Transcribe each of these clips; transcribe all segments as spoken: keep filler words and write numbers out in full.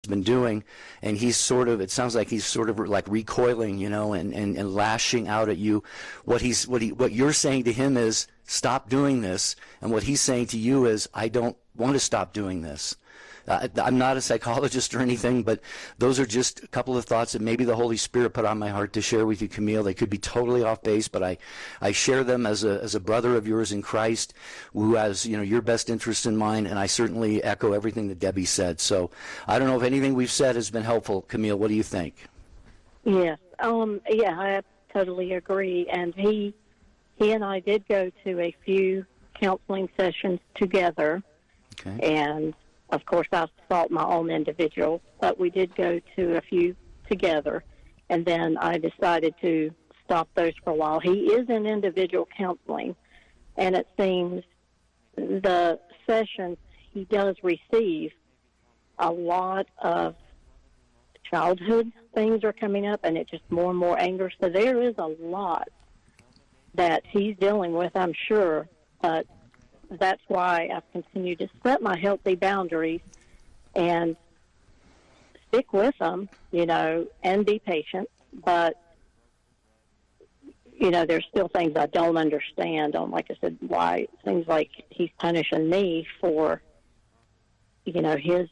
been doing, and he's sort of, it sounds like he's sort of like recoiling, you know, and, and, and lashing out at you. What he's, what he, what you're saying to him is, stop doing this, and what he's saying to you is, I don't want to stop doing this. Uh, I'm not a psychologist or anything, but those are just a couple of thoughts that maybe the Holy Spirit put on my heart to share with you, Camille. They could be totally off base, but I, I share them as a as a brother of yours in Christ who has, you know, your best interest in mind, and I certainly echo everything that Debbie said. So I don't know if anything we've said has been helpful. Camille, what do you think? Yes. Um, yeah, I totally agree. And he he and I did go to a few counseling sessions together. Okay. And of course, I sought my own individual, but we did go to a few together, and then I decided to stop those for a while. He is in individual counseling, and it seems the sessions he does receive, a lot of childhood things are coming up, and it's just more and more anger. So there is a lot that he's dealing with, I'm sure, but that's why I've continued to set my healthy boundaries and stick with them, you know, and be patient. But, you know, there's still things I don't understand on, like I said, why it seems like he's punishing me for, you know, his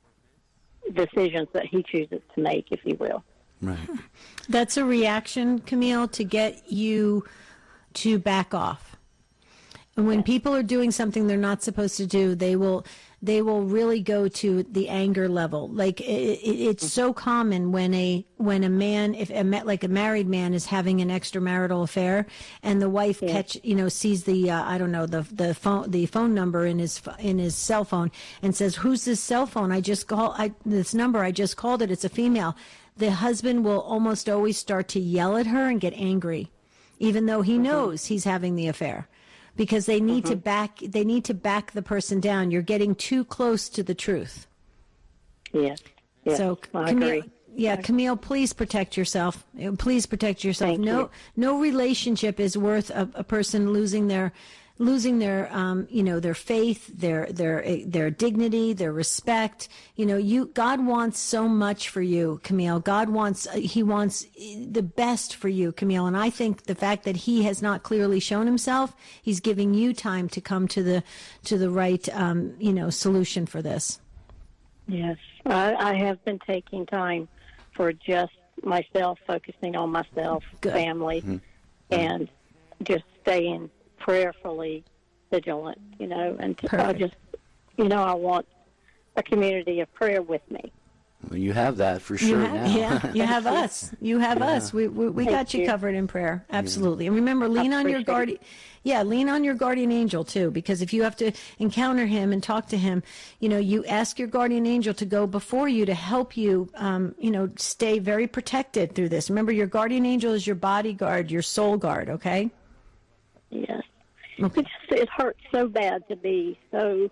decisions that he chooses to make, if you will. Right. That's a reaction, Camille, to get you to back off. And when people are doing something they're not supposed to do, they will they will really go to the anger level. Like it, it, it's so common when a when a man, if a like a married man is having an extramarital affair, and the wife yeah. catch you know sees the uh, I don't know the the phone the phone number in his in his cell phone and says, "Who's this cell phone? I just call I this number I just called it. It's a female." The husband will almost always start to yell at her and get angry, even though he knows he's having the affair. Because they need mm-hmm. to back, they need to back the person down. You're getting too close to the truth. Yes. yes so, I Camille, agree. yeah, Camille, please protect yourself. Please protect yourself. Thank no, you. no relationship is worth a, a person losing their, losing their, um, you know, their faith, their, their, their dignity, their respect. You know, you, God wants so much for you, Camille. God wants, he wants the best for you, Camille. And I think the fact that he has not clearly shown himself, he's giving you time to come to the, to the right, um, you know, solution for this. Yes. I, I have been taking time for just myself, focusing on myself, Good. family, Mm-hmm. and just staying prayerfully vigilant, you know, and to, I just, you know, I want a community of prayer with me. Well, you have that for sure you have, now. Yeah, you have us. You have yeah. us. We we, we got you, you covered in prayer. Absolutely. And remember, lean on your guardian. Yeah, lean on your guardian angel too, because if you have to encounter him and talk to him, you know, you ask your guardian angel to go before you to help you, um, you know, stay very protected through this. Remember, your guardian angel is your bodyguard, your soul guard. Okay. Yes. Okay. It just it hurts so bad to be so,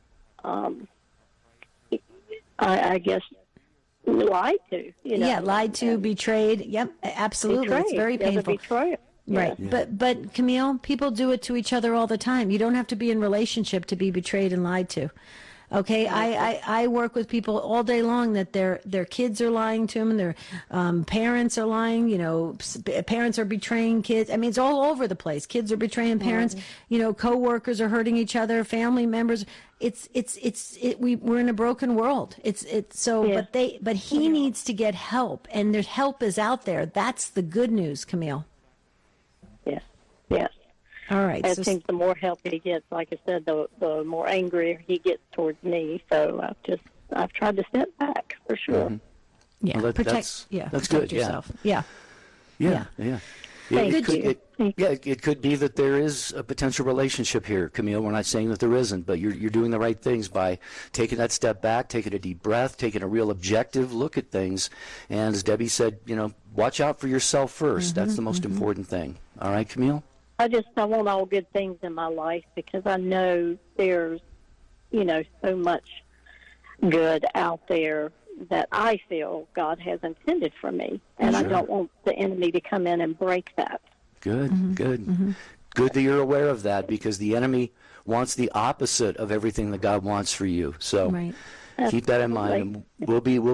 um, I, I guess, lied to. You know? Yeah, lied to, and betrayed. Yep, absolutely. Betrayed. It's very There's painful. A betrayal. Right. Yeah. But, but Camille, people do it to each other all the time. You don't have to be in relationship to be betrayed and lied to. Okay, I, I, I work with people all day long that their their kids are lying to them, and their um, parents are lying. You know, parents are betraying kids. I mean, it's all over the place. Kids are betraying parents. Mm-hmm. You know, coworkers are hurting each other. Family members. It's it's it's it, we we're in a broken world. It's it's so. Yeah. But they but he yeah. needs to get help, and there's help is out there. That's the good news, Camille. Yes. Yes. All right. I so think the more help he gets, like I said, the the more angry he gets towards me. So I've just I've tried to step back for sure. Mm-hmm. Yeah, well, that, protect. That's, yeah, that's protect good. Yourself. Yeah. Yeah. Yeah. Yeah. yeah. Thank it, it could, you. it, Thank yeah, it, it could be that there is a potential relationship here, Camille. We're not saying that there isn't, but you're you're doing the right things by taking that step back, taking a deep breath, taking a real objective look at things. And as Debbie said, you know, watch out for yourself first. Mm-hmm, that's the most mm-hmm. important thing. All right, Camille? I just I want all good things in my life because I know there's, you know, so much good out there that I feel God has intended for me, and sure. I don't want the enemy to come in and break that. Good, mm-hmm. good. Mm-hmm. Good that you're aware of that, because the enemy wants the opposite of everything that God wants for you. So right. keep that in mind. And we'll be we'll